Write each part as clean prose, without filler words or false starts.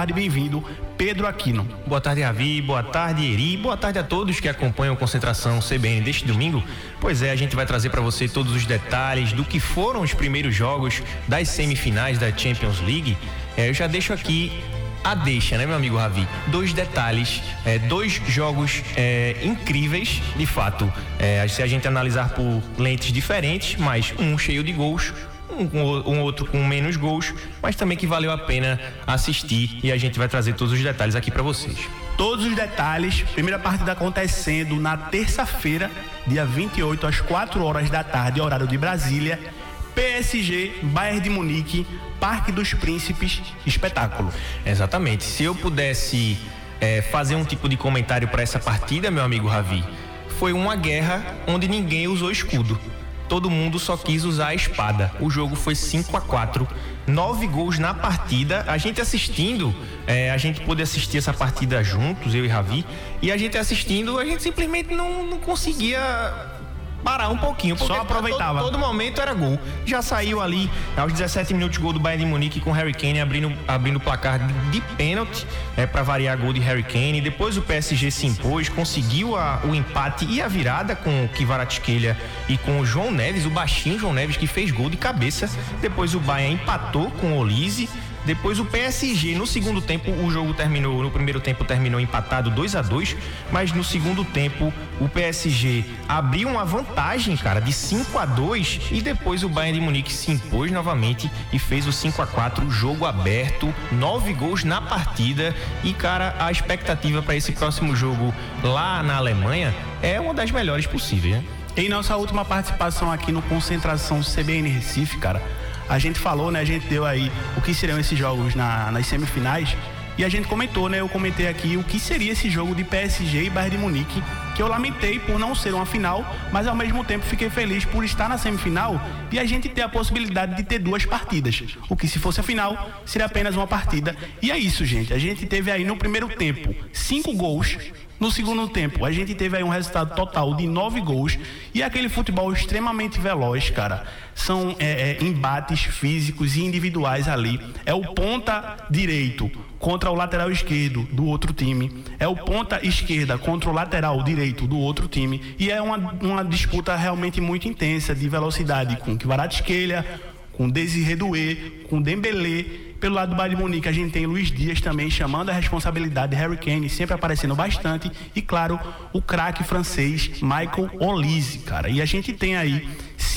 tarde, bem-vindo, Pedro Aquino. Boa tarde, Ravi, boa tarde, Eri, boa tarde a todos que acompanham Concentração CBN deste domingo. Pois é, a gente vai trazer para você todos os detalhes do que foram os primeiros jogos das semifinais da Champions League. Eu já deixo aqui a deixa, né, meu amigo Ravi? 2 detalhes, 2 jogos incríveis, de fato. Se a gente analisar por lentes diferentes, mas um cheio de gols, um outro com menos gols, mas também que valeu a pena assistir, e a gente vai trazer todos os detalhes aqui para vocês. Todos os detalhes, primeira partida acontecendo na terça-feira, dia 28, às 4 horas da tarde, horário de Brasília. PSG, Bayern de Munique, Parque dos Príncipes, espetáculo. Exatamente. Se eu pudesse fazer um tipo de comentário para essa partida, meu amigo Ravi, foi uma guerra onde ninguém usou escudo. Todo mundo só quis usar a espada. O jogo foi 5-4, 9 gols na partida. A gente assistindo, a gente pôde assistir essa partida juntos, eu e Ravi, e a gente assistindo, a gente simplesmente não conseguia parar um pouquinho, porque só aproveitava. Todo momento era gol. Já saiu ali aos 17 minutos gol do Bayern de Munique com Harry Kane abrindo o placar de pênalti, para variar gol de Harry Kane. Depois o PSG se impôs, conseguiu o empate e a virada com o Kvaratskhelia e com o João Neves, o baixinho João Neves, que fez gol de cabeça. Depois o Bayern empatou com o Olise. Depois o PSG, no segundo tempo, o jogo terminou, no primeiro tempo terminou empatado 2-2, mas no segundo tempo o PSG abriu uma vantagem, cara, de 5-2, e depois o Bayern de Munique se impôs novamente e fez o 5-4, jogo aberto, 9 gols na partida, e, cara, a expectativa para esse próximo jogo lá na Alemanha é uma das melhores possíveis, né? Em nossa última participação aqui no Concentração CBN Recife, cara, a gente falou, né? A gente deu aí o que seriam esses jogos nas semifinais, e a gente comentou, né? Eu comentei aqui o que seria esse jogo de PSG e Bayern de Munique, que eu lamentei por não ser uma final, mas ao mesmo tempo fiquei feliz por estar na semifinal e a gente ter a possibilidade de ter 2 partidas. O que, se fosse a final, seria apenas uma partida. E é isso, gente. A gente teve aí no primeiro tempo 5 gols. No segundo tempo, a gente teve aí um resultado total de 9 gols e aquele futebol extremamente veloz, cara. São embates físicos e individuais ali. É o ponta direito contra o lateral esquerdo do outro time. É o ponta esquerda contra o lateral direito do outro time. E é uma disputa realmente muito intensa de velocidade com Kvaratskhelia, com Désiré Doué, com Dembélé. Pelo lado do Bayern de Munique, a gente tem Luiz Dias também chamando a responsabilidade de Harry Kane, sempre aparecendo bastante. E, claro, o craque francês Michael Olise, cara. E a gente tem aí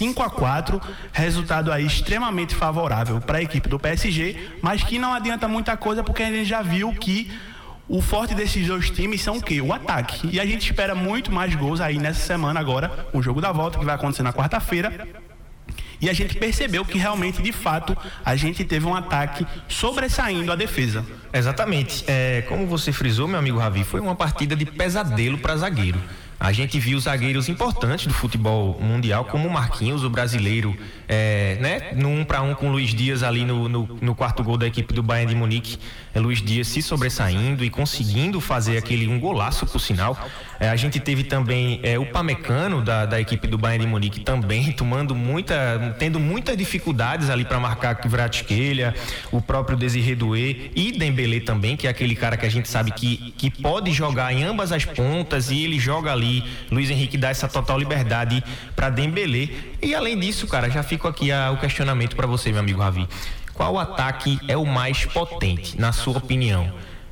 5-4, resultado aí extremamente favorável para a equipe do PSG, mas que não adianta muita coisa, porque a gente já viu que o forte desses 2 times são o quê? O ataque. E a gente espera muito mais gols aí nessa semana agora, o jogo da volta, que vai acontecer na quarta-feira. E a gente percebeu que realmente, de fato, a gente teve um ataque sobressaindo a defesa. Exatamente. Como você frisou, meu amigo Ravi, foi uma partida de pesadelo para zagueiro. A gente viu zagueiros importantes do futebol mundial, como o Marquinhos, o brasileiro, no 1-1 com o Luiz Dias ali no quarto gol da equipe do Bayern de Munique. Luiz Dias se sobressaindo e conseguindo fazer um golaço, por sinal. A gente teve também o Pamecano da equipe do Bayern de Munique também tendo muitas dificuldades ali para marcar Kvaratskhelia, o próprio Désiré Doué e Dembélé também, que é aquele cara que a gente sabe que pode jogar em ambas as pontas, e ele joga ali. Luiz Henrique dá essa total liberdade para Dembélé. E além disso, cara, já fico aqui o questionamento para você, meu amigo Ravi. Qual ataque é o mais potente, na sua opinião?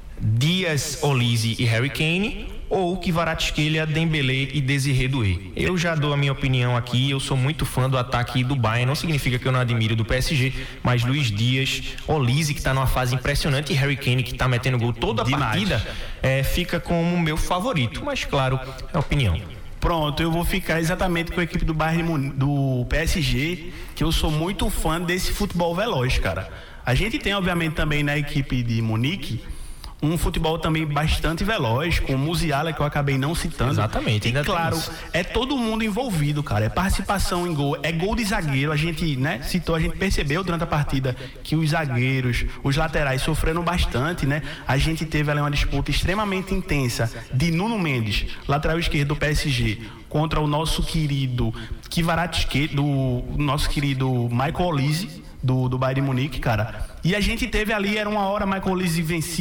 Dias, Olise e Harry Kane, ou Kvaratskhelia, Dembélé e Désiré Doué? Eu já dou a minha opinião aqui. Eu sou muito fã do ataque do Bayern. Não significa que eu não admiro do PSG, mas Luiz Dias, Olise, que tá numa fase impressionante, e Harry Kane, que tá metendo gol toda a partida, fica como o meu favorito. Mas claro, é opinião. Pronto, eu vou ficar exatamente com a equipe do Bayern, do PSG, que eu sou muito fã desse futebol veloz, cara. A gente tem, obviamente, também na equipe de Munique um futebol também bastante veloz, com o Musiala, que eu acabei não citando. Exatamente. E claro, é todo mundo envolvido, cara. É participação em gol, é gol de zagueiro. A gente, citou, a gente percebeu durante a partida que os zagueiros, os laterais sofreram bastante, A gente teve ali uma disputa extremamente intensa de Nuno Mendes, lateral esquerdo do PSG, contra o nosso querido Kvaratskhelia, do nosso querido Michael Olise, do Bayern de Munique, cara. E a gente teve ali, era uma hora, Michael Olise vencia